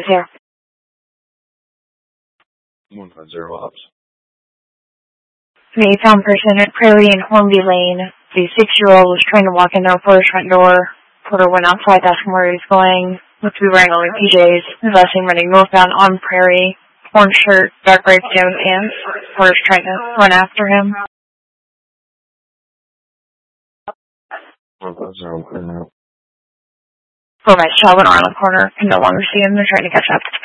here. 150 Ops. The found person at Prairie and Hornby Lane. The 6-year-old was trying to walk in the reporter's front door. Porter went outside to ask him where he was going. Looked to be wearing only PJs. He was last seen running northbound on Prairie. Orange shirt, dark gray down pants. Porter's trying to run after him. 150 clear out. Four Child went around the corner. Can no longer see him. They're trying to catch up.